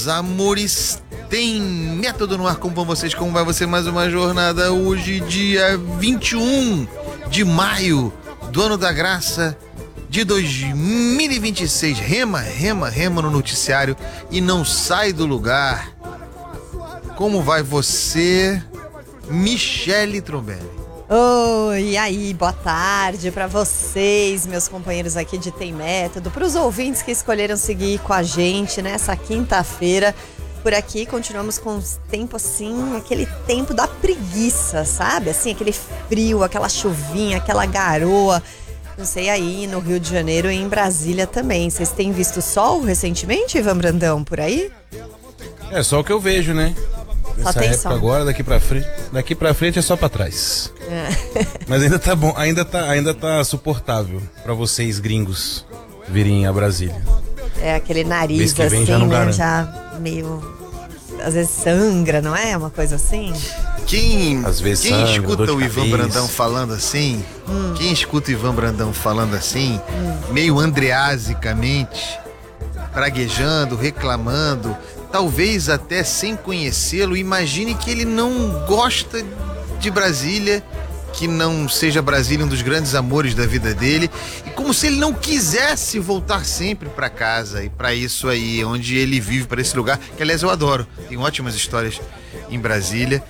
meus amores, tem Método no ar. Como vão vocês? Como vai você? Mais uma jornada hoje, dia 21 de maio do ano da graça de 2026. Rema no noticiário e não sai do lugar. Como vai você, Michele Trombelli? Oi, e aí, boa tarde para vocês, meus companheiros aqui de Tem Método, para os ouvintes que escolheram seguir com a gente nessa quinta-feira. Por aqui continuamos com o tempo assim, aquele tempo da preguiça, sabe? Assim, aquele frio, aquela chuvinha, aquela garoa. Não sei aí no Rio de Janeiro e em Brasília também. Vocês têm visto sol recentemente, Ivan Brandão, por aí? É só o que eu vejo, né? Nessa época sol. Agora, daqui pra frente é só pra trás. É. Mas ainda tá bom, ainda tá suportável pra vocês gringos virem a Brasília. É aquele nariz assim, já, né? Já meio, às vezes sangra, não é? Uma coisa assim. Quem escuta o Ivan Brandão falando assim, meio andreasicamente, praguejando, reclamando, talvez até sem conhecê-lo, imagine que ele não gosta de Brasília, que não seja Brasília um dos grandes amores da vida dele, e como se ele não quisesse voltar sempre para casa e para isso aí, onde ele vive, para esse lugar, que aliás eu adoro, tem ótimas histórias em Brasília,